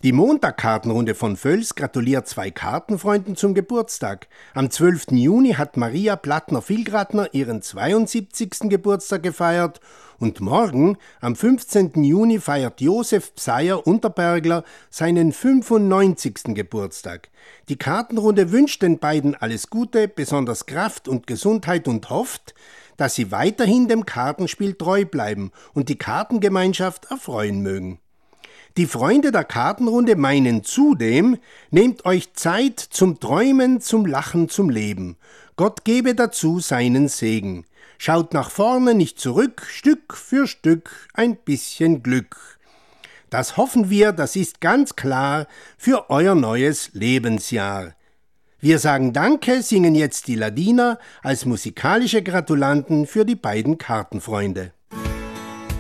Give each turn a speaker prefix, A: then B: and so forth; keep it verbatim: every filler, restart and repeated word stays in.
A: Die Montag-Kartenrunde von Völs gratuliert zwei Kartenfreunden zum Geburtstag. Am zwölften Juni hat Maria Plattner-Vilgratner ihren zweiundsiebzigsten Geburtstag gefeiert und morgen, am fünfzehnten Juni, feiert Josef Psayer Unterbergler seinen fünfundneunzigsten Geburtstag. Die Kartenrunde wünscht den beiden alles Gute, besonders Kraft und Gesundheit und hofft, dass sie weiterhin dem Kartenspiel treu bleiben und die Kartengemeinschaft erfreuen mögen. Die Freunde der Kartenrunde meinen zudem, nehmt euch Zeit zum Träumen, zum Lachen, zum Leben. Gott gebe dazu seinen Segen. Schaut nach vorne, nicht zurück, Stück für Stück ein bisschen Glück. Das hoffen wir, das ist ganz klar, für euer neues Lebensjahr. Wir sagen Danke, singen jetzt die Ladiner als musikalische Gratulanten für die beiden Kartenfreunde.